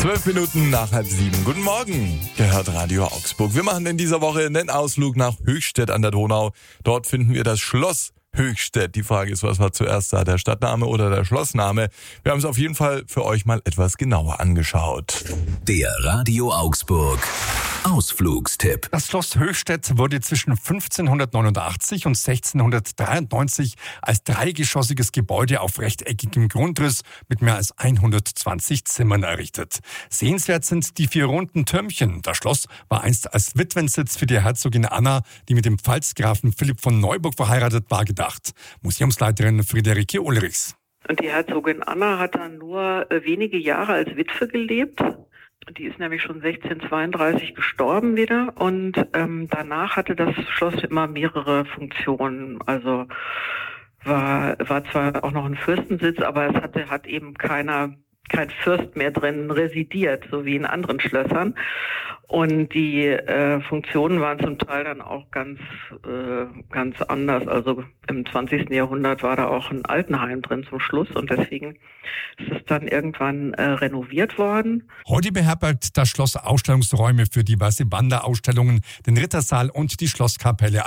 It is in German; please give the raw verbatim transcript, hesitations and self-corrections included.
Zwölf Minuten nach halb sieben. Guten Morgen, gehört Radio Augsburg. Wir machen in dieser Woche einen Ausflug nach Höchstädt an der Donau. Dort finden wir das Schloss Höchstädt. Die Frage ist, was war zuerst da, der Stadtname oder der Schlossname? Wir haben es auf jeden Fall für euch mal etwas genauer angeschaut. Der Radio Augsburg Ausflugstipp. Das Schloss Höchstädt wurde zwischen fünfzehnhundertneunundachtzig und sechzehnhundertdreiundneunzig als dreigeschossiges Gebäude auf rechteckigem Grundriss mit mehr als hundertzwanzig Zimmern errichtet. Sehenswert sind die vier runden Türmchen. Das Schloss war einst als Witwensitz für die Herzogin Anna, die mit dem Pfalzgrafen Philipp von Neuburg verheiratet war, gedacht. Museumsleiterin Friederike Ulrichs. Und die Herzogin Anna hat dann nur wenige Jahre als Witwe gelebt. Die ist nämlich schon sechzehnhundertzweiunddreißig gestorben wieder und ähm, danach hatte das Schloss immer mehrere Funktionen. Also war war zwar auch noch ein Fürstensitz, aber es hatte hat eben keiner kein Fürst mehr drin residiert, so wie in anderen Schlössern. Und die äh, Funktionen waren zum Teil dann auch ganz äh, ganz anders. Also im zwanzigsten Jahrhundert war da auch ein Altenheim drin zum Schluss und deswegen ist es dann irgendwann äh, renoviert worden. Heute beherbergt das Schloss Ausstellungsräume für diverse Wanderausstellungen, den Rittersaal und die Schlosskapelle.